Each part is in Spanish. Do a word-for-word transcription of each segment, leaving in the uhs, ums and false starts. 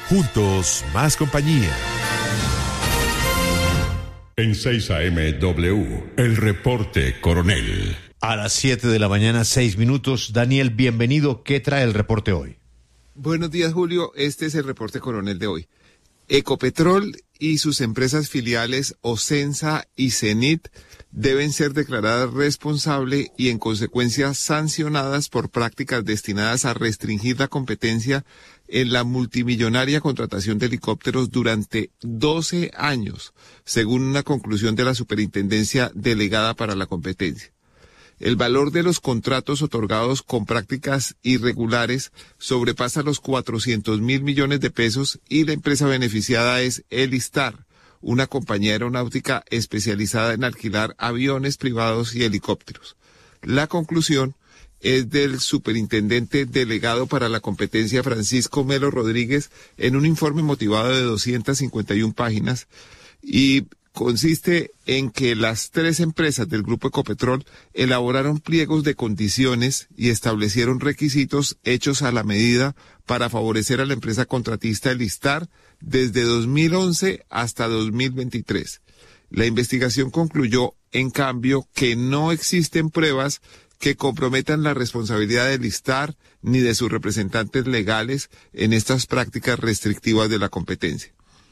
Juntos, más compañía. En seis A M W, el reporte Coronel. A las siete de la mañana, seis minutos. Daniel, bienvenido. ¿Qué trae el reporte hoy? Buenos días, Julio. Este es el reporte Coronel de hoy. Ecopetrol y sus empresas filiales Ocensa y Cenit deben ser declaradas responsables y en consecuencia sancionadas por prácticas destinadas a restringir la competencia en la multimillonaria contratación de helicópteros durante doce años, según una conclusión de la Superintendencia Delegada para la Competencia. El valor de los contratos otorgados con prácticas irregulares sobrepasa los cuatrocientos mil millones de pesos y la empresa beneficiada es Elistar, una compañía aeronáutica especializada en alquilar aviones privados y helicópteros. La conclusión es del superintendente delegado para la competencia Francisco Melo Rodríguez en un informe motivado de doscientas cincuenta y una páginas y consiste en que las tres empresas del Grupo Ecopetrol elaboraron pliegos de condiciones y establecieron requisitos hechos a la medida para favorecer a la empresa contratista Elistar desde dos mil once hasta dos mil veintitrés. La investigación concluyó, en cambio, que no existen pruebas que comprometan la responsabilidad de Elistar ni de sus representantes legales en estas prácticas restrictivas de la competencia.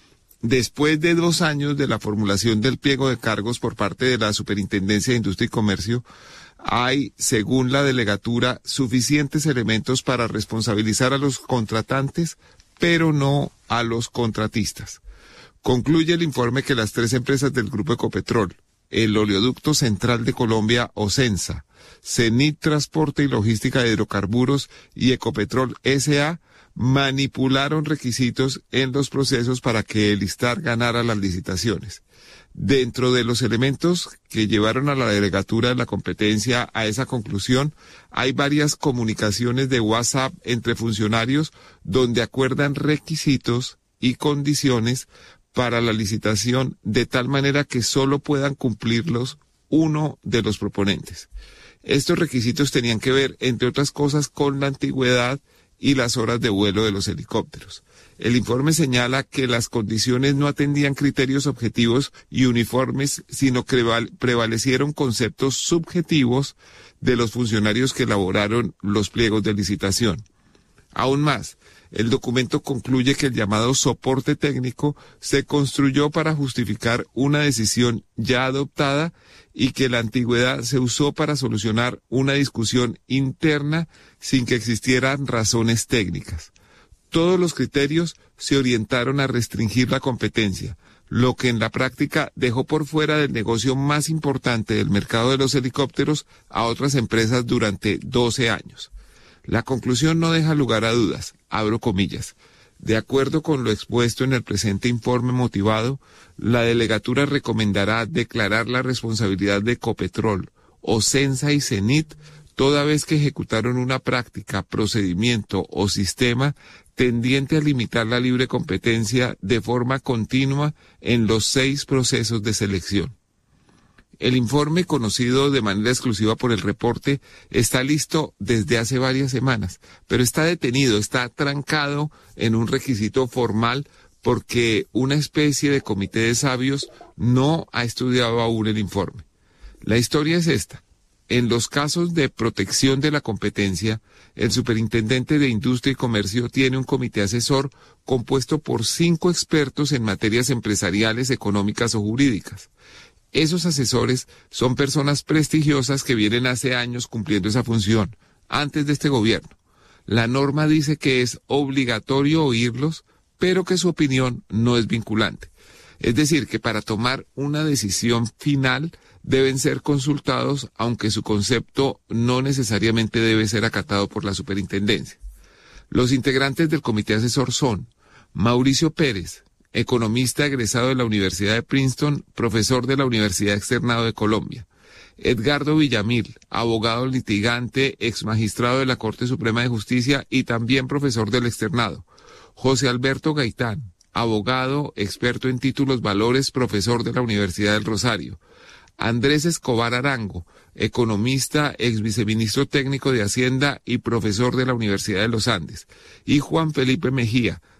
Después de dos años de la formulación del pliego de cargos por parte de la Superintendencia de Industria y Comercio, hay, según la delegatura, suficientes elementos para responsabilizar a los contratantes, pero no a los contratistas. Concluye el informe que las tres empresas del Grupo Ecopetrol, el Oleoducto Central de Colombia, Ocensa, Cenit Transporte y Logística de Hidrocarburos y Ecopetrol S A manipularon requisitos en los procesos para que Elistar ganara las licitaciones. Dentro de los elementos que llevaron a la delegatura de la competencia a esa conclusión, hay varias comunicaciones de WhatsApp entre funcionarios donde acuerdan requisitos y condiciones para la licitación de tal manera que solo puedan cumplirlos uno de los proponentes. Estos requisitos tenían que ver, entre otras cosas, con la antigüedad y las horas de vuelo de los helicópteros. El informe señala que las condiciones no atendían criterios objetivos y uniformes, sino que prevalecieron conceptos subjetivos de los funcionarios que elaboraron los pliegos de licitación. Aún más, el documento concluye que el llamado soporte técnico se construyó para justificar una decisión ya adoptada y que la antigüedad se usó para solucionar una discusión interna sin que existieran razones técnicas. Todos los criterios se orientaron a restringir la competencia, lo que en la práctica dejó por fuera del negocio más importante del mercado de los helicópteros a otras empresas durante doce años. La conclusión no deja lugar a dudas, abro comillas. De acuerdo con lo expuesto en el presente informe motivado, la delegatura recomendará declarar la responsabilidad de Ecopetrol, Ocensa y Cenit toda vez que ejecutaron una práctica, procedimiento o sistema tendiente a limitar la libre competencia de forma continua en los seis procesos de selección. El informe, conocido de manera exclusiva por el reporte, está listo desde hace varias semanas, pero está detenido, está trancado en un requisito formal porque una especie de comité de sabios no ha estudiado aún el informe. La historia es esta. En los casos de protección de la competencia, el superintendente de Industria y Comercio tiene un comité asesor compuesto por cinco expertos en materias empresariales, económicas o jurídicas. Esos asesores son personas prestigiosas que vienen hace años cumpliendo esa función, antes de este gobierno. La norma dice que es obligatorio oírlos, pero que su opinión no es vinculante. Es decir, que para tomar una decisión final deben ser consultados, aunque su concepto no necesariamente debe ser acatado por la superintendencia. Los integrantes del comité asesor son Mauricio Pérez, economista egresado de la Universidad de Princeton, profesor de la Universidad Externado de Colombia; Edgardo Villamil, abogado litigante, ex magistrado de la Corte Suprema de Justicia y también profesor del Externado; José Alberto Gaitán, abogado, experto en títulos valores, profesor de la Universidad del Rosario; Andrés Escobar Arango, economista, ex viceministro técnico de Hacienda y profesor de la Universidad de los Andes; y Juan Felipe Mejía,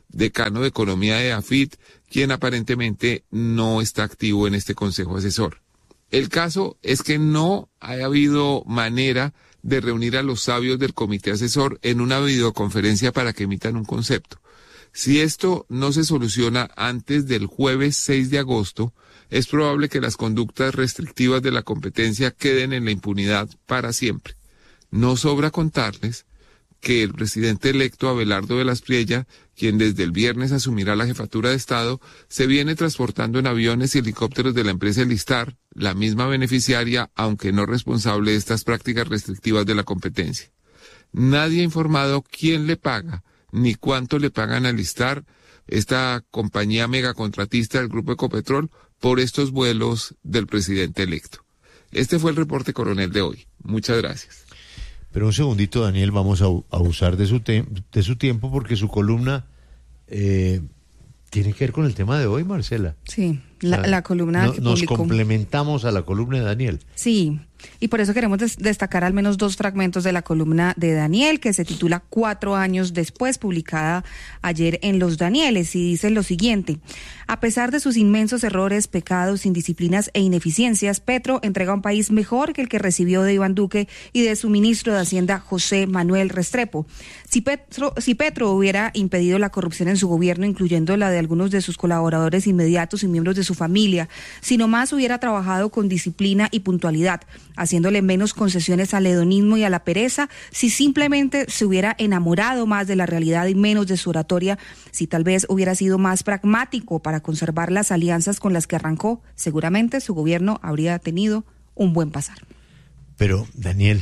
decano de Economía de AFIT, quien aparentemente no está activo en este consejo asesor. El caso es que no ha habido manera de reunir a los sabios del comité asesor en una videoconferencia para que emitan un concepto. Si esto no se soluciona antes del jueves seis de agosto, es probable que las conductas restrictivas de la competencia queden en la impunidad para siempre. No sobra contarles que el presidente electo Abelardo de las Priella, quien desde el viernes asumirá la jefatura de Estado, se viene transportando en aviones y helicópteros de la empresa Elistar, la misma beneficiaria, aunque no responsable de estas prácticas restrictivas de la competencia. Nadie ha informado quién le paga ni cuánto le pagan a Elistar, esta compañía megacontratista del Grupo Ecopetrol, por estos vuelos del presidente electo. Este fue el reporte coronel de hoy. Muchas gracias. Pero un segundito, Daniel, vamos a abusar de su, te- de su tiempo porque su columna eh, tiene que ver con el tema de hoy, Marcela. Sí, la, O sea, la columna no, que nos publicó. complementamos a la columna de Daniel. Sí, y por eso queremos des- destacar al menos dos fragmentos de la columna de Daniel, que se titula Cuatro años después, publicada ayer en Los Danieles, y dice lo siguiente: a pesar de sus inmensos errores, pecados, indisciplinas e ineficiencias, Petro entrega un país mejor que el que recibió de Iván Duque y de su ministro de Hacienda, José Manuel Restrepo. Si Petro, si Petro hubiera impedido la corrupción en su gobierno, incluyendo la de algunos de sus colaboradores inmediatos y miembros de su familia, si nomás hubiera trabajado con disciplina y puntualidad, haciéndole menos concesiones al hedonismo y a la pereza, si simplemente se hubiera enamorado más de la realidad y menos de su oratoria, si tal vez hubiera sido más pragmático para conservar las alianzas con las que arrancó, seguramente su gobierno habría tenido un buen pasar. Pero, Daniel,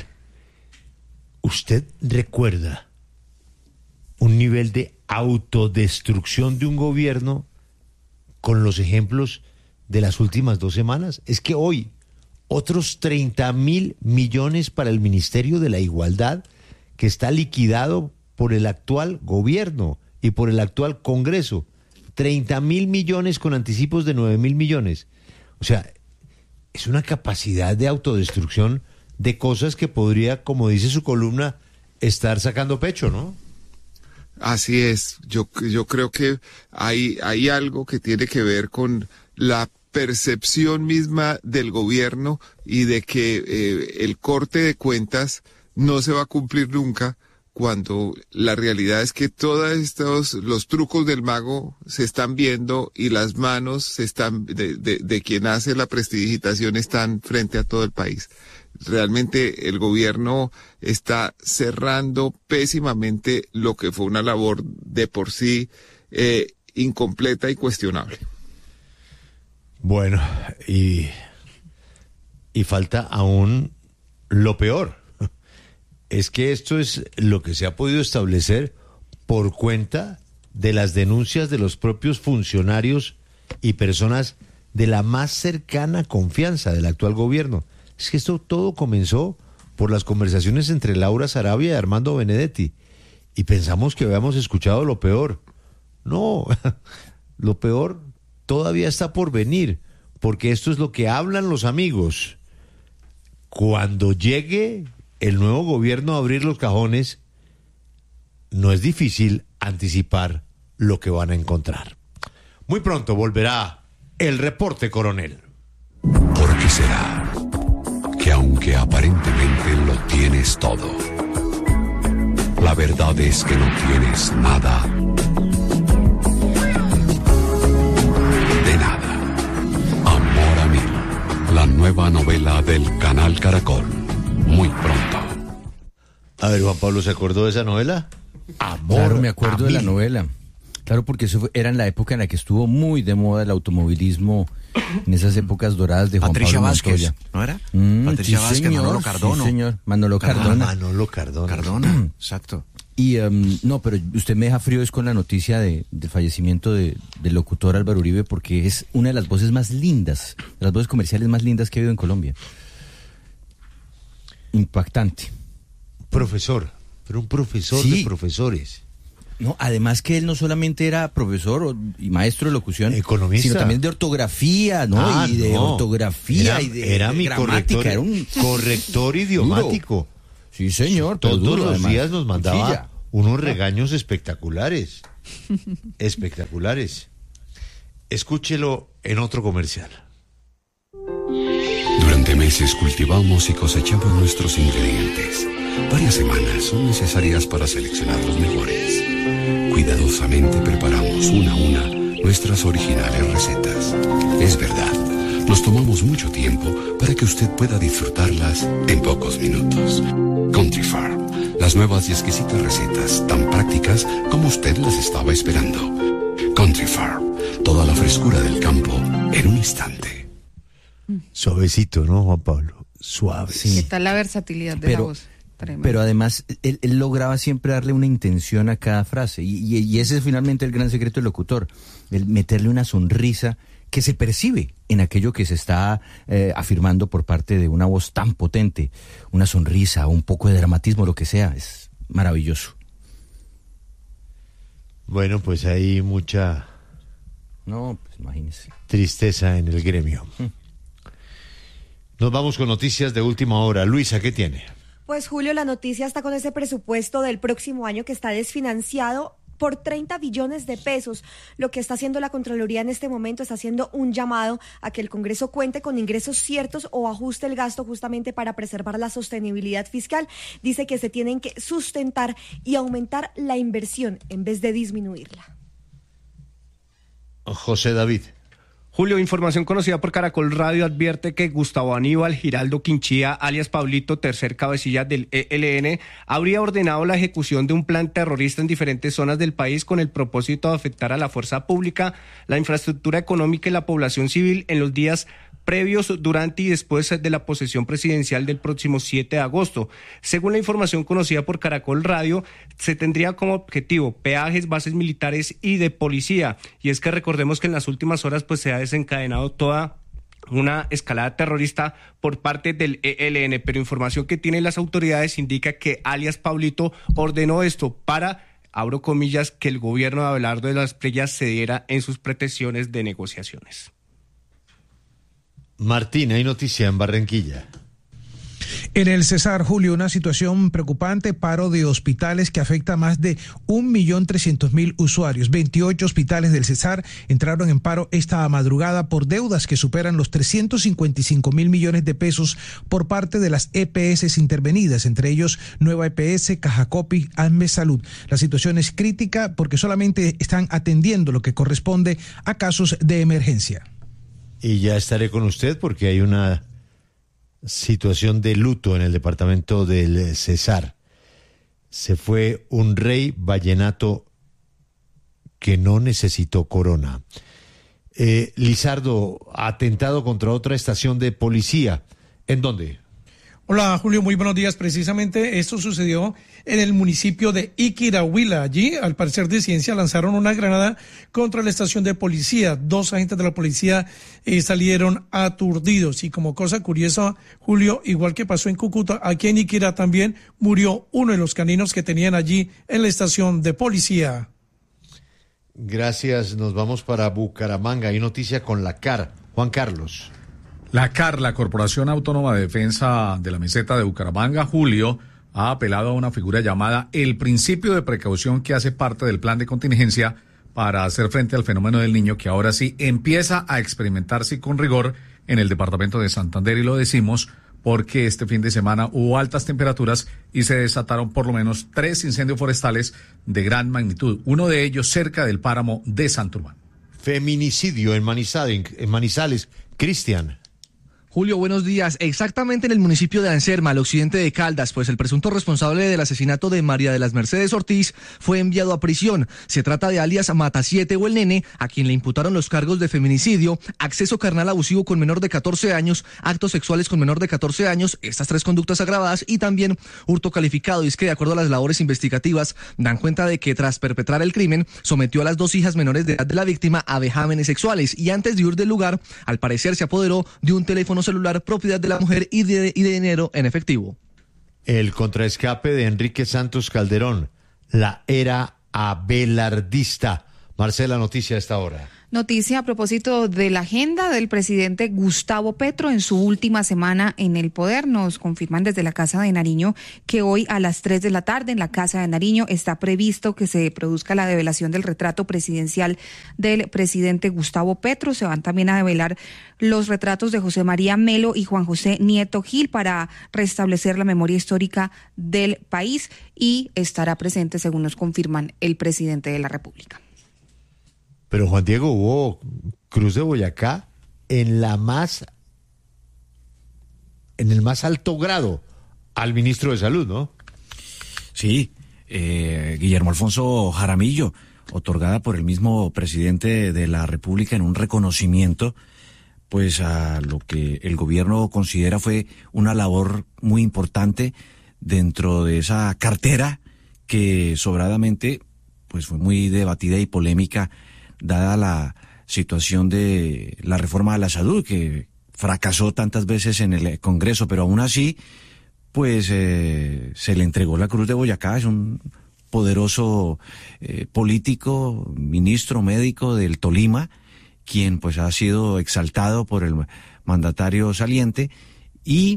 ¿usted recuerda un nivel de autodestrucción de un gobierno con los ejemplos de las últimas dos semanas? Es que hoy otros treinta mil millones para el Ministerio de la Igualdad, que está liquidado por el actual gobierno y por el actual Congreso. treinta mil millones con anticipos de nueve mil millones. O sea, es una capacidad de autodestrucción de cosas que podría, como dice su columna, estar sacando pecho, ¿no? Así es. Yo, yo creo que hay, hay algo que tiene que ver con la percepción misma del gobierno y de que eh, el corte de cuentas no se va a cumplir nunca, cuando la realidad es que todos estos, los trucos del mago se están viendo y las manos se están de, de, de quien hace la prestidigitación están frente a todo el país. Realmente el gobierno está cerrando pésimamente lo que fue una labor de por sí eh, incompleta y cuestionable. Bueno, y, y falta aún lo peor. Es que esto es lo que se ha podido establecer por cuenta de las denuncias de los propios funcionarios y personas de la más cercana confianza del actual gobierno. Es que esto todo comenzó por las conversaciones entre Laura Sarabia y Armando Benedetti. Y pensamos que habíamos escuchado lo peor. No, lo peor todavía está por venir, porque esto es lo que hablan los amigos. Cuando llegue el nuevo gobierno a abrir los cajones, no es difícil anticipar lo que van a encontrar. Muy pronto volverá el reporte coronel. ¿Por qué será que aunque aparentemente lo tienes todo, la verdad es que no tienes nada de nada? Amor a Mil, la nueva novela del Canal Caracol, muy pronto. A ver, Juan Pablo, ¿se acordó de esa novela? Amor Claro, me acuerdo a de la Mil. novela. Claro, porque eso fue- era en la época en la que estuvo muy de moda el automovilismo, en esas épocas doradas de Juan Patricia Pablo Vázquez, Montoya. ¿no era? Mm, Patricia sí, Vázquez, señor, Manolo sí, Cardono. señor, Manolo Ah, Cardona. Manolo Cardona. Cardona, exacto. Y em, no, pero usted me deja frío es con la noticia de, del fallecimiento de, del locutor Álvaro Uribe, porque es una de las voces más lindas, de las voces comerciales más lindas que ha habido en Colombia. Impactante. Profesor, pero un profesor Sí. de profesores. No, además que él no solamente era profesor o- y maestro de locución, Economista. sino también de ortografía, ¿no? Ah, y de no. ortografía Era, y de era de mi gramática, corrector, era un corrector idiomático. Sí, señor, pero Todos duro, los además. días nos mandaba Cuchilla. unos regaños espectaculares. espectaculares. Escúchelo en otro comercial. Durante meses cultivamos y cosechamos nuestros ingredientes. Varias semanas son necesarias para seleccionar los mejores. Cuidadosamente preparamos una a una nuestras originales recetas. Es verdad, nos tomamos mucho tiempo para que usted pueda disfrutarlas en pocos minutos. Country Farm, las nuevas y exquisitas recetas tan prácticas como usted las estaba esperando. Country Farm, toda la frescura del campo en un instante. Suavecito, ¿no, Juan Pablo? Suave. Sí. ¿Qué tal la versatilidad de Pero- la voz? Tremendo. Pero además, él, él lograba siempre darle una intención a cada frase. Y, y- y ese es finalmente el gran secreto del locutor, el meterle una sonrisa que se percibe en aquello que se está eh, afirmando por parte de una voz tan potente. Una sonrisa, un poco de dramatismo, lo que sea. Es maravilloso. Bueno, pues hay mucha No, pues imagínese. tristeza en el gremio. Nos vamos con noticias de última hora. Luisa, ¿qué tiene? Pues Julio, la noticia está con ese presupuesto del próximo año que está desfinanciado por treinta billones de pesos. Lo que está haciendo la Contraloría en este momento está haciendo un llamado a que el Congreso cuente con ingresos ciertos o ajuste el gasto justamente para preservar la sostenibilidad fiscal. Dice que se tienen que sustentar y aumentar la inversión en vez de disminuirla. José David. Julio, información conocida por Caracol Radio advierte que Gustavo Aníbal Giraldo Quinchía, alias Pablito, tercer cabecilla del E L N, habría ordenado la ejecución de un plan terrorista en diferentes zonas del país con el propósito de afectar a la fuerza pública, la infraestructura económica y la población civil en los días previos, durante y después de la posesión presidencial del próximo siete de agosto. Según la información conocida por Caracol Radio, se tendría como objetivo peajes, bases militares y de policía. Y es que recordemos que en las últimas horas pues se ha desencadenado toda una escalada terrorista por parte del E L N, pero información que tienen las autoridades indica que alias Pablito ordenó esto para, abro comillas, que el gobierno de Abelardo de las Playas cediera en sus pretensiones de negociaciones. Martín, hay noticia en Barranquilla. En el Cesar, Julio, una situación preocupante, paro de hospitales que afecta a más de un millón trescientos mil usuarios. veintiocho hospitales del Cesar entraron en paro esta madrugada por deudas que superan los trescientos cincuenta y cinco mil millones de pesos por parte de las E P S intervenidas, entre ellos Nueva E P S, Cajacopi, Anmes Salud. La situación es crítica porque solamente están atendiendo lo que corresponde a casos de emergencia. Y ya estaré con usted porque hay una situación de luto en el departamento del Cesar. Se fue un rey vallenato que no necesitó corona. Eh, Lizardo, atentado contra otra estación de policía. ¿En dónde? Hola Julio, muy buenos días. Precisamente esto sucedió en el municipio de Iquirahuila. Allí, al parecer de ciencia, lanzaron una granada contra la estación de policía. Dos agentes de la policía eh, salieron aturdidos. Y como cosa curiosa, Julio, igual que pasó en Cúcuta, aquí en Iquira también murió uno de los caninos que tenían allí en la estación de policía. Gracias, nos vamos para Bucaramanga. Hay noticia con la C A R. Juan Carlos. La C A R, la Corporación Autónoma de Defensa de la Meseta de Bucaramanga, Julio, ha apelado a una figura llamada el principio de precaución que hace parte del plan de contingencia para hacer frente al fenómeno del Niño, que ahora sí empieza a experimentarse con rigor en el departamento de Santander, y lo decimos porque este fin de semana hubo altas temperaturas y se desataron por lo menos tres incendios forestales de gran magnitud, uno de ellos cerca del páramo de Santurbán. Feminicidio en Manizales, en Manizales. Cristian. Julio, buenos días. Exactamente en el municipio de Anserma, al occidente de Caldas, pues el presunto responsable del asesinato de María de las Mercedes Ortiz fue enviado a prisión. Se trata de alias Matasiete o el Nene, a quien le imputaron los cargos de feminicidio, acceso carnal abusivo con menor de catorce años, actos sexuales con menor de catorce años, estas tres conductas agravadas, y también hurto calificado. Y es que de acuerdo a las labores investigativas, dan cuenta de que tras perpetrar el crimen, sometió a las dos hijas menores de edad de la víctima a vejámenes sexuales, y antes de huir del lugar, al parecer se apoderó de un teléfono celular propiedad de la mujer y de, y de dinero en efectivo. El contraescape de Enrique Santos Calderón, la era abelardista. Marcela, noticia a esta hora. Noticia a propósito de la agenda del presidente Gustavo Petro en su última semana en el poder. Nos confirman desde la Casa de Nariño que hoy a las tres de la tarde en la Casa de Nariño está previsto que se produzca la develación del retrato presidencial del presidente Gustavo Petro. Se van también a develar los retratos de José María Melo y Juan José Nieto Gil para restablecer la memoria histórica del país, y estará presente, según nos confirman, el presidente de la República. Pero Juan Diego, hubo Cruz de Boyacá en la más, en el más alto grado al ministro de Salud, ¿no? Sí, eh, Guillermo Alfonso Jaramillo, otorgada por el mismo presidente de la República en un reconocimiento, pues a lo que el gobierno considera fue una labor muy importante dentro de esa cartera que sobradamente, pues fue muy debatida y polémica, dada la situación de la reforma a la salud, que fracasó tantas veces en el Congreso, pero aún así, pues eh, se le entregó la Cruz de Boyacá. Es un poderoso eh, político, ministro médico del Tolima, quien pues ha sido exaltado por el mandatario saliente, y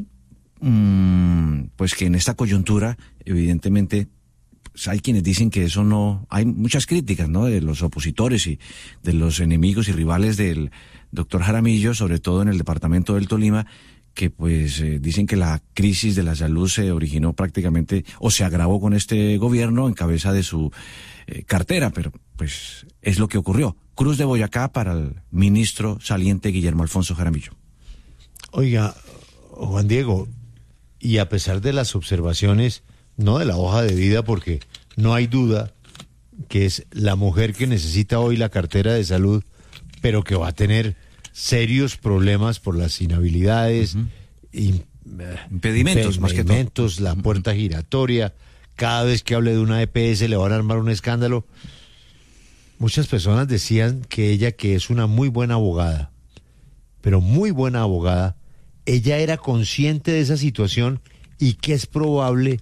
mmm, pues que en esta coyuntura, evidentemente, hay quienes dicen que eso no, hay muchas críticas, ¿no?, de los opositores y de los enemigos y rivales del doctor Jaramillo, sobre todo en el departamento del Tolima, que pues eh, dicen que la crisis de la salud se originó prácticamente o se agravó con este gobierno en cabeza de su eh, cartera, pero pues es lo que ocurrió. Cruz de Boyacá para el ministro saliente Guillermo Alfonso Jaramillo. Oiga, Juan Diego, y a pesar de las observaciones, no de la hoja de vida, porque no hay duda que es la mujer que necesita hoy la cartera de salud, pero que va a tener serios problemas por las inhabilidades, uh-huh. y, impedimentos, más que todo. Impedimentos, la puerta giratoria. Cada vez que hable de una E P S le van a armar un escándalo. Muchas personas decían que ella, que es una muy buena abogada, pero muy buena abogada, ella era consciente de esa situación y que es probable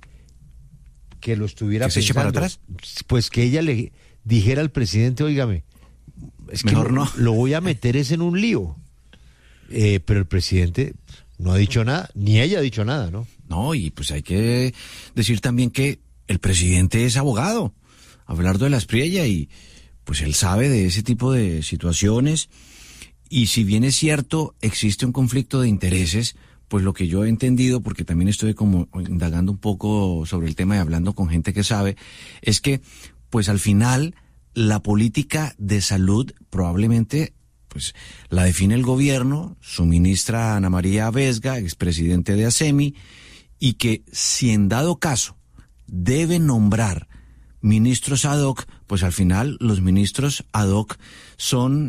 que lo estuviera ¿Que se eche para atrás? Pues que ella le dijera al presidente, óigame, es que Mejor lo, no. lo voy a meter es en un lío. Eh, pero el presidente no ha dicho nada, ni ella ha dicho nada, ¿no? No, y pues hay que decir también que el presidente es abogado, Abelardo de la Espriella, y pues él sabe de ese tipo de situaciones, y si bien es cierto, existe un conflicto de intereses, pues lo que yo he entendido, porque también estoy como indagando un poco sobre el tema y hablando con gente que sabe, es que pues al final la política de salud probablemente pues la define el gobierno, su ministra Ana María Vesga, expresidente de ASEMI, y que si en dado caso debe nombrar ministros ad hoc, pues al final los ministros ad hoc son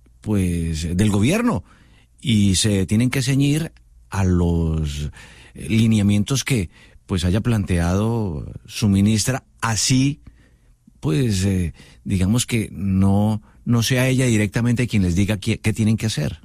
pues del gobierno y se tienen que ceñir a los lineamientos que pues haya planteado su ministra, así pues eh, digamos que no no sea ella directamente quien les diga qué, qué tienen que hacer.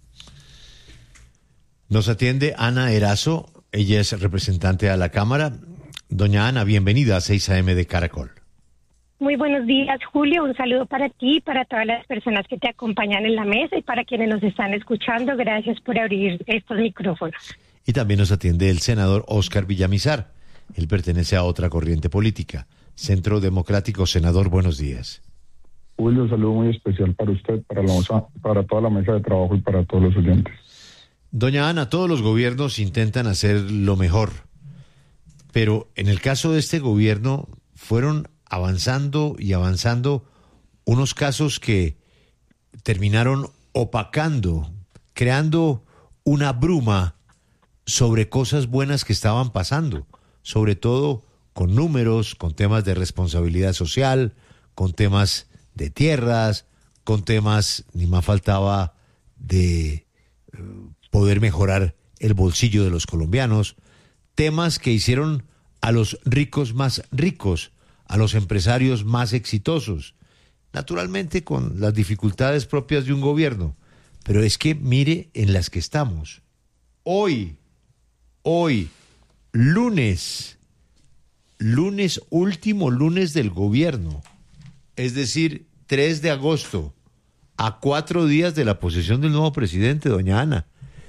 Nos atiende Ana Erazo, ella es representante a la Cámara. Doña Ana, bienvenida a seis A M de Caracol. Muy buenos días, Julio. Un saludo para ti y para todas las personas que te acompañan en la mesa y para quienes nos están escuchando. Gracias por abrir estos micrófonos. Y también nos atiende el senador Óscar Villamizar. Él pertenece a otra corriente política. Centro Democrático. Senador, buenos días. Julio, un saludo muy especial para usted, para la mesa, para toda la mesa de trabajo y para todos los oyentes. Doña Ana, todos los gobiernos intentan hacer lo mejor, pero en el caso de este gobierno fueron avanzando y avanzando unos casos que terminaron opacando, creando una bruma sobre cosas buenas que estaban pasando, sobre todo con números, con temas de responsabilidad social, con temas de tierras, con temas, ni más faltaba, de uh, poder mejorar el bolsillo de los colombianos, temas que hicieron a los ricos más ricos, a los empresarios más exitosos, naturalmente con las dificultades propias de un gobierno, pero es que mire en las que estamos. Hoy, hoy, lunes, lunes, último lunes del gobierno, es decir, tres de agosto, a cuatro días de la posesión del nuevo presidente, doña Ana,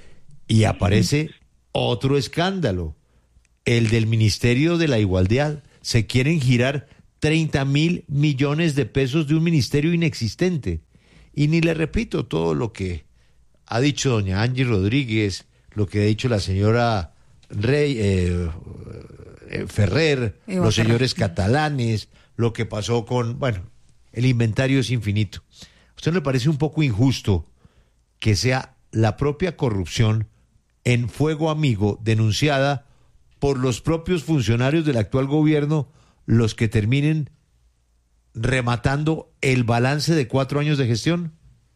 y aparece otro escándalo, el del Ministerio de la Igualdad. Se quieren girar treinta mil millones de pesos de un ministerio inexistente. Y ni le repito todo lo que ha dicho doña Angie Rodríguez, lo que ha dicho la señora Rey, eh, eh, Ferrer, Eva los Ferrer. señores catalanes, lo que pasó con, bueno, el inventario es infinito. ¿A usted no le parece un poco injusto que sea la propia corrupción en Fuego Amigo denunciada por los propios funcionarios del actual gobierno los que terminen rematando el balance de cuatro años de gestión?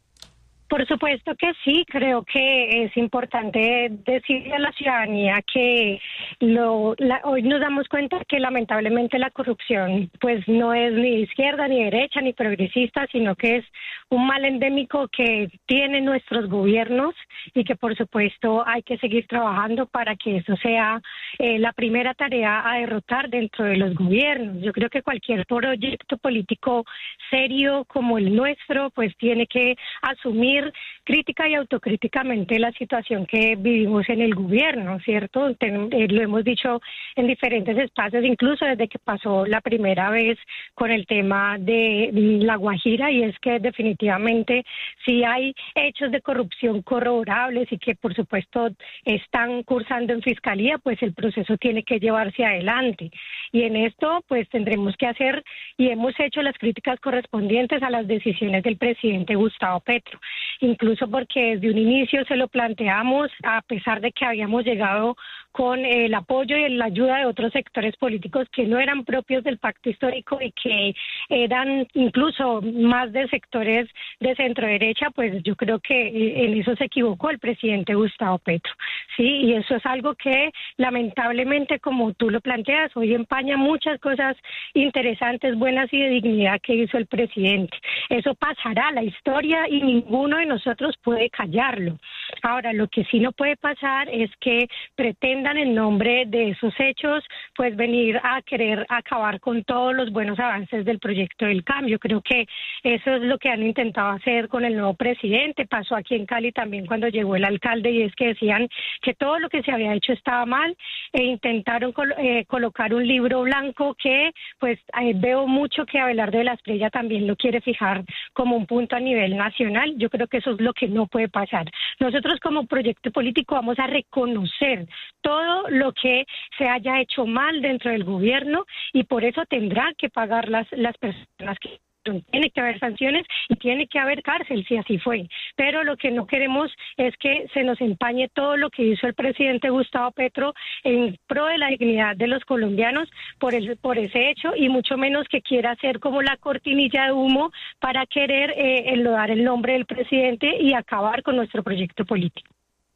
Por supuesto que sí, creo que es importante decirle a la ciudadanía que lo, la, hoy nos damos cuenta que lamentablemente la corrupción pues no es ni de izquierda, ni derecha, ni progresista, sino que es un mal endémico que tienen nuestros gobiernos y que por supuesto hay que seguir trabajando para que eso sea eh, la primera tarea a derrotar dentro de los gobiernos. Yo creo que cualquier proyecto político serio como el nuestro pues tiene que asumir crítica y autocríticamente la situación que vivimos en el gobierno, ¿cierto? Ten, eh, lo hemos dicho en diferentes espacios, incluso desde que pasó la primera vez con el tema de La Guajira, y es que definitivamente si hay hechos de corrupción corroborables y que por supuesto están cursando en fiscalía, pues el proceso tiene que llevarse adelante. Y en esto pues tendremos que hacer, y hemos hecho las críticas correspondientes a las decisiones del presidente Gustavo Petro. Incluso porque desde un inicio se lo planteamos, a pesar de que habíamos llegado con el apoyo y la ayuda de otros sectores políticos que no eran propios del pacto histórico y que eran incluso más de sectores de centro derecha, pues yo creo que en eso se equivocó el presidente Gustavo Petro, sí, y eso es algo que lamentablemente, como tú lo planteas, hoy empaña muchas cosas interesantes, buenas y de dignidad que hizo el presidente. Eso pasará a la historia y ninguno de nosotros puede callarlo. Ahora, lo que sí no puede pasar es que pretendan en nombre de esos hechos pues venir a querer acabar con todos los buenos avances del proyecto del cambio. Creo que eso es lo que han intentado hacer con el nuevo presidente. Pasó aquí en Cali también cuando llegó el alcalde, y es que decían que todo lo que se había hecho estaba mal e intentaron col- eh, colocar un libro blanco que pues eh, veo mucho que Abelardo de la Espriella también lo quiere fijar como un punto a nivel nacional. Yo creo que eso es lo que no puede pasar. Nosotros como proyecto político vamos a reconocer todo lo que se haya hecho mal dentro del gobierno, y por eso tendrán que pagar las, las personas que... Tiene que haber sanciones y tiene que haber cárcel, si así fue. Pero lo que no queremos es que se nos empañe todo lo que hizo el presidente Gustavo Petro en pro de la dignidad de los colombianos por, el, por ese hecho, y mucho menos que quiera hacer como la cortinilla de humo para querer eh, enlodar el nombre del presidente y acabar con nuestro proyecto político.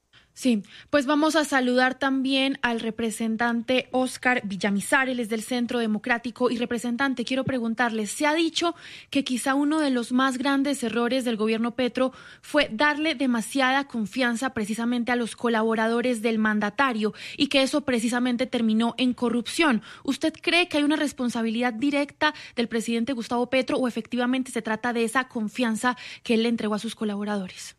Sí, pues vamos a saludar también al representante Óscar Villamizar, él es del Centro Democrático. Y representante, quiero preguntarle, se ha dicho que quizá uno de los más grandes errores del gobierno Petro fue darle demasiada confianza precisamente a los colaboradores del mandatario y que eso precisamente terminó en corrupción. ¿Usted cree que hay una responsabilidad directa del presidente Gustavo Petro o efectivamente se trata de esa confianza que él le entregó a sus colaboradores?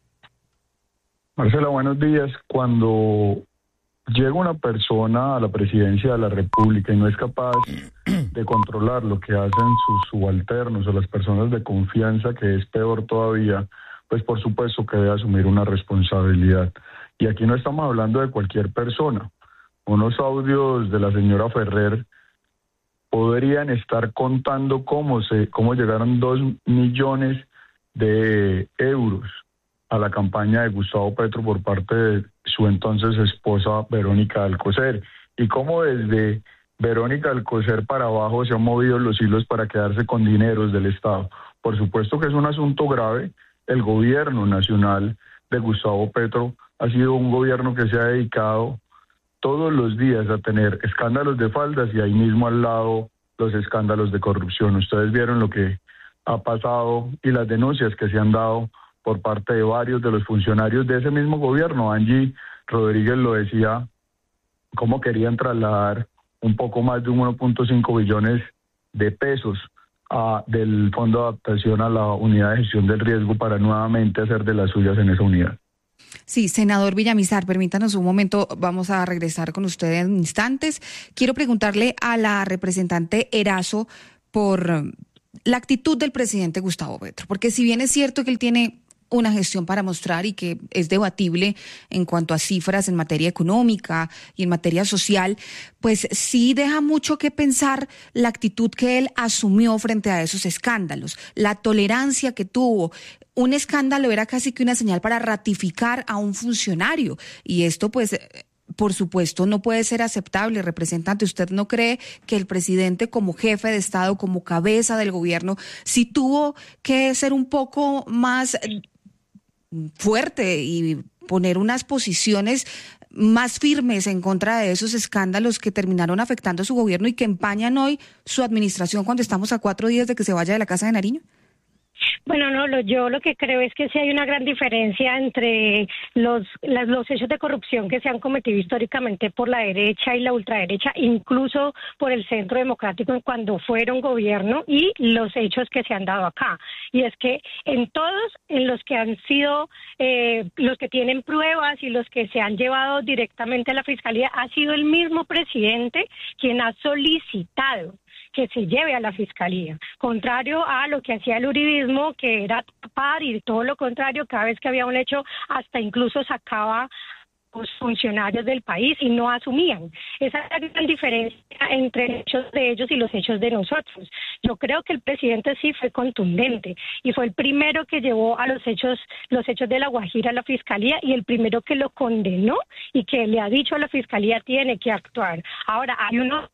Marcela, buenos días. Cuando llega una persona a la presidencia de la República y no es capaz de controlar lo que hacen sus subalternos o las personas de confianza, que es peor todavía, pues por supuesto que debe asumir una responsabilidad. Y aquí no estamos hablando de cualquier persona. Unos audios de la señora Ferrer podrían estar contando cómo, se, cómo llegaron dos millones de euros a la campaña de Gustavo Petro por parte de su entonces esposa Verónica Alcocer, y cómo desde Verónica Alcocer para abajo se han movido los hilos para quedarse con dineros del Estado. Por supuesto que es un asunto grave. El gobierno nacional de Gustavo Petro ha sido un gobierno que se ha dedicado todos los días a tener escándalos de faldas y ahí mismo al lado los escándalos de corrupción. Ustedes vieron lo que ha pasado y las denuncias que se han dado por parte de varios de los funcionarios de ese mismo gobierno. Angie Rodríguez lo decía, cómo querían trasladar un poco más de uno punto cinco billones de pesos a, del Fondo de Adaptación a la Unidad de Gestión del Riesgo para nuevamente hacer de las suyas en esa unidad. Sí, senador Villamizar, permítanos un momento, vamos a regresar con usted en instantes. Quiero preguntarle a la representante Erazo por la actitud del presidente Gustavo Petro, porque si bien es cierto que él tiene una gestión para mostrar y que es debatible en cuanto a cifras en materia económica y en materia social, pues sí deja mucho que pensar la actitud que él asumió frente a esos escándalos, la tolerancia que tuvo. Un escándalo era casi que una señal para ratificar a un funcionario y esto pues por supuesto no puede ser aceptable. Representante, ¿usted no cree que el presidente como jefe de Estado, como cabeza del gobierno, sí tuvo que ser un poco más fuerte y poner unas posiciones más firmes en contra de esos escándalos que terminaron afectando a su gobierno y que empañan hoy su administración cuando estamos a cuatro días de que se vaya de la Casa de Nariño? Bueno, no, lo, yo lo que creo es que sí hay una gran diferencia entre los, las, los hechos de corrupción que se han cometido históricamente por la derecha y la ultraderecha, incluso por el Centro Democrático cuando fueron gobierno, y los hechos que se han dado acá. Y es que en todos, en los que han sido, eh, los que tienen pruebas y los que se han llevado directamente a la Fiscalía, ha sido el mismo presidente quien ha solicitado que se lleve a la Fiscalía, contrario a lo que hacía el uribismo, que era tapar, y todo lo contrario, cada vez que había un hecho, hasta incluso sacaba los funcionarios del país y no asumían. Esa es la gran diferencia entre los hechos de ellos y los hechos de nosotros. Yo creo que el presidente sí fue contundente y fue el primero que llevó a los hechos, los hechos de La Guajira a la Fiscalía y el primero que lo condenó y que le ha dicho a la Fiscalía tiene que actuar. Ahora, hay uno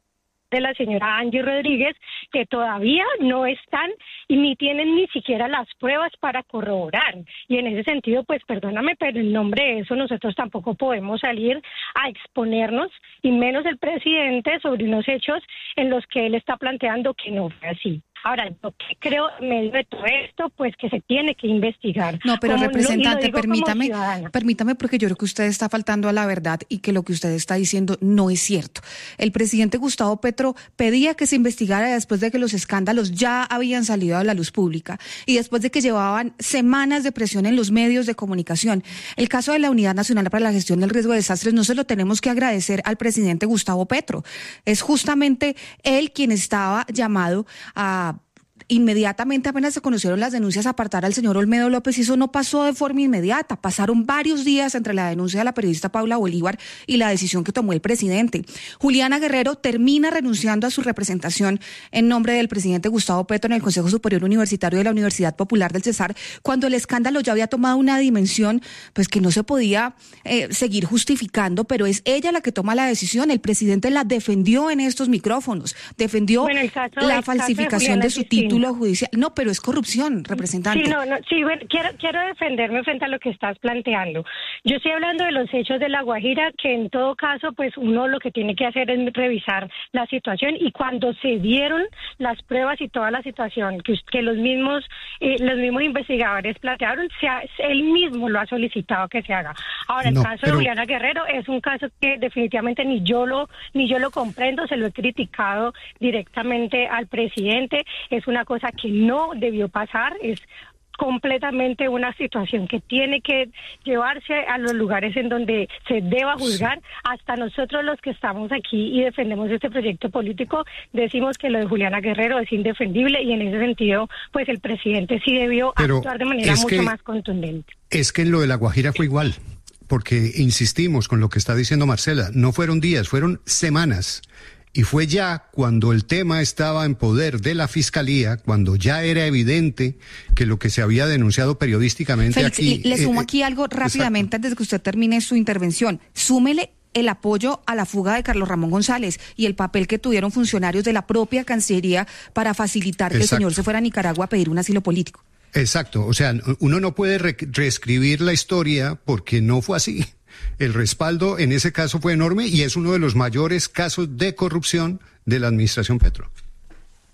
de la señora Angie Rodríguez que todavía no están y ni tienen ni siquiera las pruebas para corroborar, y en ese sentido pues perdóname, pero en nombre de eso nosotros tampoco podemos salir a exponernos, y menos el presidente, sobre unos hechos en los que él está planteando que no fue así. Ahora, lo que creo en medio de todo esto, pues que se tiene que investigar. No, pero como, representante, lo, lo permítame, permítame, porque yo creo que usted está faltando a la verdad y que lo que usted está diciendo no es cierto. El presidente Gustavo Petro pedía que se investigara después de que los escándalos ya habían salido a la luz pública y después de que llevaban semanas de presión en los medios de comunicación. El caso de la Unidad Nacional para la Gestión del Riesgo de Desastres no se lo tenemos que agradecer al presidente Gustavo Petro. Es justamente él quien estaba llamado a inmediatamente, apenas se conocieron las denuncias, apartar al señor Olmedo López, y eso no pasó de forma inmediata. Pasaron varios días entre la denuncia de la periodista Paula Bolívar y la decisión que tomó el presidente. Juliana Guerrero termina renunciando a su representación en nombre del presidente Gustavo Petro en el Consejo Superior Universitario de la Universidad Popular del Cesar, cuando el escándalo ya había tomado una dimensión pues que no se podía eh, seguir justificando, pero es ella la que toma la decisión. El presidente la defendió en estos micrófonos, defendió bueno, caso, la falsificación de, de su título judicial. No, pero es corrupción, representante. Sí, no, no, sí, bueno, quiero, quiero defenderme frente a lo que estás planteando. Yo estoy hablando de los hechos de La Guajira, que en todo caso, pues uno lo que tiene que hacer es revisar la situación, y cuando se dieron las pruebas y toda la situación que, que los mismos eh, los mismos investigadores plantearon, se ha, él mismo lo ha solicitado que se haga. Ahora, no, el caso pero... de Juliana Guerrero es un caso que definitivamente ni yo lo ni yo lo comprendo, se lo he criticado directamente al presidente, es una cosa que no debió pasar, es completamente una situación que tiene que llevarse a los lugares en donde se deba juzgar. Sí. Hasta nosotros los que estamos aquí y defendemos este proyecto político decimos que lo de Juliana Guerrero es indefendible, y en ese sentido pues el presidente sí debió Pero actuar de manera mucho que, más contundente. Es que en lo de La Guajira fue igual, porque insistimos con lo que está diciendo Marcela, no fueron días, fueron semanas. Y fue ya cuando el tema estaba en poder de la Fiscalía, cuando ya era evidente que lo que se había denunciado periodísticamente Félix, aquí... Y le sumo eh, aquí algo rápidamente, exacto, antes de que usted termine su intervención. Súmele el apoyo a la fuga de Carlos Ramón González y el papel que tuvieron funcionarios de la propia Cancillería para facilitar que exacto. el señor se fuera a Nicaragua a pedir un asilo político. Exacto, o sea, uno no puede re- reescribir la historia porque no fue así. El respaldo en ese caso fue enorme y es uno de los mayores casos de corrupción de la administración Petro.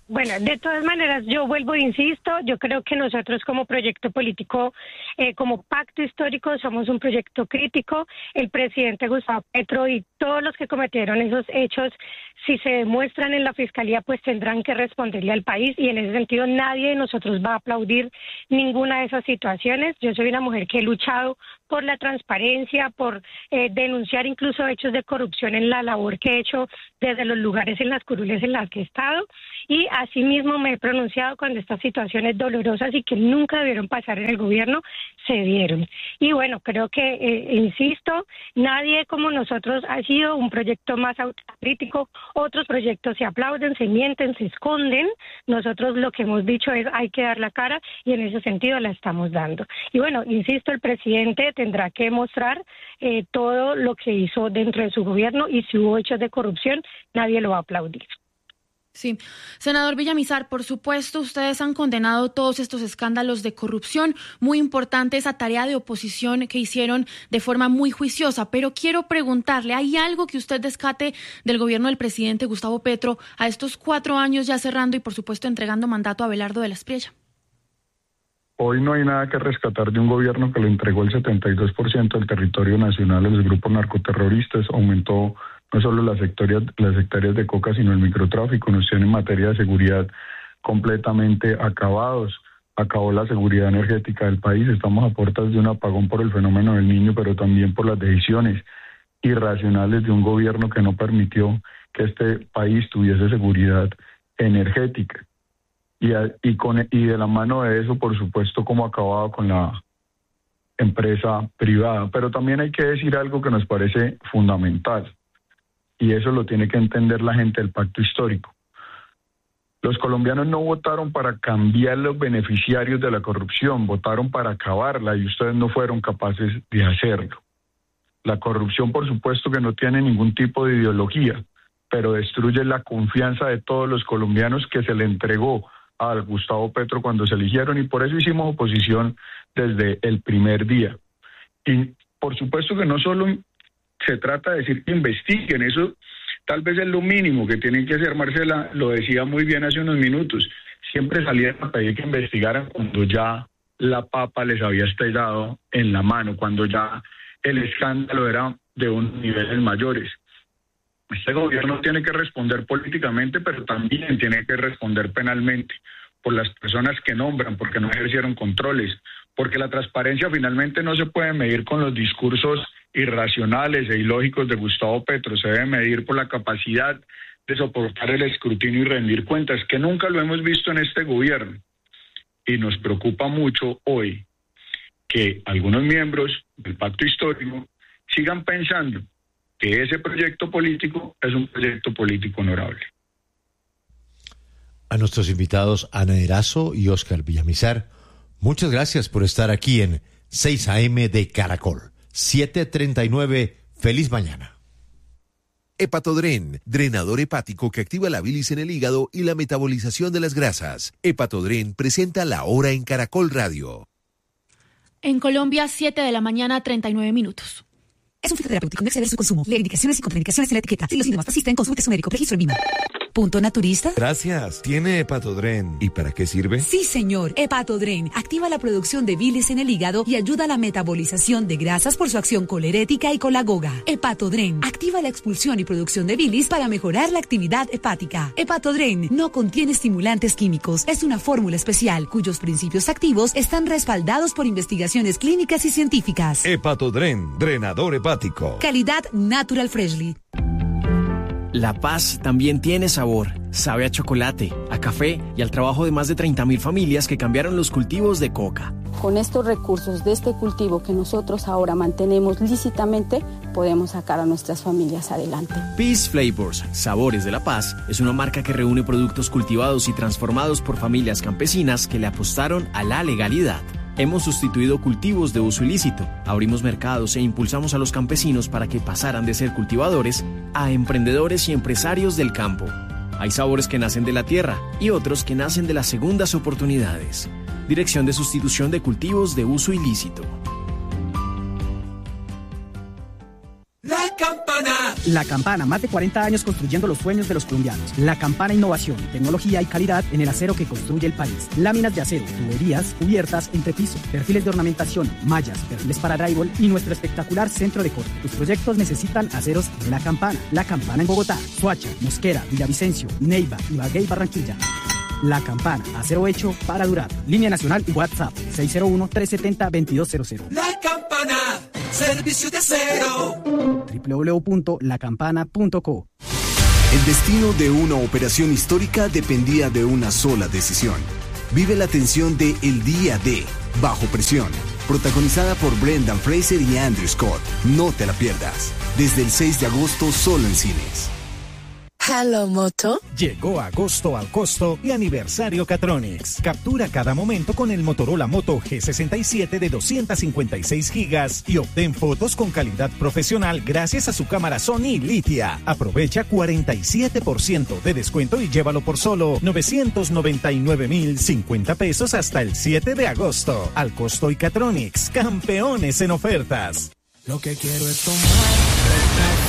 Bueno, de todas maneras, yo vuelvo e insisto, yo creo que nosotros como proyecto político, eh, como pacto histórico, somos un proyecto crítico. El presidente Gustavo Petro y todos los que cometieron esos hechos, si se demuestran en la fiscalía, pues tendrán que responderle al país, y en ese sentido nadie de nosotros va a aplaudir ninguna de esas situaciones. Yo soy una mujer que he luchado por la transparencia, por eh, denunciar incluso hechos de corrupción en la labor que he hecho desde los lugares en las curules en las que he estado, y asimismo me he pronunciado cuando estas situaciones dolorosas y que nunca debieron pasar en el gobierno se dieron. Y bueno, creo que, eh, insisto, nadie como nosotros ha sido un proyecto más autocrítico. Otros proyectos se aplauden, se mienten, se esconden. Nosotros lo que hemos dicho es hay que dar la cara, y en ese sentido la estamos dando. Y bueno, insisto, el presidente tendrá que mostrar eh, todo lo que hizo dentro de su gobierno, y si hubo hechos de corrupción, nadie lo va a aplaudir. Sí. Senador Villamizar, por supuesto, ustedes han condenado todos estos escándalos de corrupción. Muy importante esa tarea de oposición que hicieron de forma muy juiciosa, pero quiero preguntarle, ¿hay algo que usted descate del gobierno del presidente Gustavo Petro a estos cuatro años ya cerrando y, por supuesto, entregando mandato a Abelardo de la Espriella? Hoy no hay nada que rescatar de un gobierno que le entregó el setenta y dos por ciento del territorio nacional a los grupos narcoterroristas, aumentó no solo las hectáreas, las hectáreas de coca, sino el microtráfico. Nos tiene en materia de seguridad completamente acabados. Acabó la seguridad energética del país. Estamos a puertas de un apagón por el fenómeno del Niño, pero también por las decisiones irracionales de un gobierno que no permitió que este país tuviese seguridad energética. Y, a, y, con, y de la mano de eso, por supuesto, como acababa con la empresa privada. Pero también hay que decir algo que nos parece fundamental, y eso lo tiene que entender la gente del pacto histórico. Los colombianos no votaron para cambiar los beneficiarios de la corrupción, votaron para acabarla, y ustedes no fueron capaces de hacerlo. La corrupción, por supuesto, que no tiene ningún tipo de ideología, pero destruye la confianza de todos los colombianos que se le entregó a Gustavo Petro cuando se eligieron, y por eso hicimos oposición desde el primer día. Y por supuesto que no solo se trata de decir que investiguen, eso tal vez es lo mínimo que tienen que hacer. Marcela lo decía muy bien hace unos minutos, siempre salían a pedir que investigaran cuando ya la papa les había estallado en la mano, cuando ya el escándalo era de unos niveles mayores. Este gobierno tiene que responder políticamente, pero también tiene que responder penalmente por las personas que nombran, porque no ejercieron controles, porque la transparencia finalmente no se puede medir con los discursos irracionales e ilógicos de Gustavo Petro, se debe medir por la capacidad de soportar el escrutinio y rendir cuentas, que nunca lo hemos visto en este gobierno. Y nos preocupa mucho hoy que algunos miembros del pacto histórico sigan pensando que ese proyecto político es un proyecto político honorable. A nuestros invitados Ana Erazo y Óscar Villamizar, muchas gracias por estar aquí en seis a eme de Caracol. siete treinta y nueve, feliz mañana. Hepatodren, drenador hepático que activa la bilis en el hígado y la metabolización de las grasas. Hepatodren presenta La Hora en Caracol Radio. En Colombia, siete de la mañana, treinta y nueve minutos. Es un fitoterapéutico, no exceder su consumo. Lee indicaciones y contraindicaciones en la etiqueta. Si los síntomas persisten, consulte a su médico. Registro en Vima. ¿Punto naturista? Gracias. ¿Tiene Hepatodren? ¿Y para qué sirve? Sí, señor. Hepatodren activa la producción de bilis en el hígado y ayuda a la metabolización de grasas por su acción colerética y colagoga. Hepatodren activa la expulsión y producción de bilis para mejorar la actividad hepática. Hepatodren no contiene estimulantes químicos. Es una fórmula especial cuyos principios activos están respaldados por investigaciones clínicas y científicas. Hepatodren, drenador hepático. Calidad Natural Freshly. La paz también tiene sabor. Sabe a chocolate, a café y al trabajo de más de treinta mil familias que cambiaron los cultivos de coca. Con estos recursos de este cultivo que nosotros ahora mantenemos lícitamente, podemos sacar a nuestras familias adelante. Peace Flavors, Sabores de la Paz, es una marca que reúne productos cultivados y transformados por familias campesinas que le apostaron a la legalidad. Hemos sustituido cultivos de uso ilícito, abrimos mercados e impulsamos a los campesinos para que pasaran de ser cultivadores a emprendedores y empresarios del campo. Hay sabores que nacen de la tierra y otros que nacen de las segundas oportunidades. Dirección de Sustitución de Cultivos de Uso Ilícito. La campana, La Campana, más de cuarenta años construyendo los sueños de los colombianos. La Campana, innovación, tecnología y calidad en el acero que construye el país. Láminas de acero, tuberías, cubiertas, entrepiso, perfiles de ornamentación, mallas, perfiles para drywall y nuestro espectacular centro de corte. Tus proyectos necesitan aceros de La Campana. La Campana en Bogotá, Soacha, Mosquera, Villavicencio, Neiva, Ibagué y Barranquilla. La Campana, acero hecho para durar. Línea nacional y WhatsApp seis cero uno, tres siete cero, dos dos cero cero. La Campana, servicio de acero. doble u doble u doble u punto la campana punto co. El destino de una operación histórica dependía de una sola decisión. Vive la tensión de El Día de Bajo Presión, protagonizada por Brendan Fraser y Andrew Scott. No te la pierdas. Desde el seis de agosto solo en cines. Hello Moto. Llegó agosto al costo y aniversario Catronics. Captura cada momento con el Motorola Moto G sesenta y siete de doscientos cincuenta y seis gigas y obtén fotos con calidad profesional gracias a su cámara Sony Litia. Aprovecha cuarenta y siete por ciento de descuento y llévalo por solo novecientos noventa y nueve mil cincuenta pesos hasta el siete de agosto. Al costo y Catronics, campeones en ofertas. Lo que quiero es tomar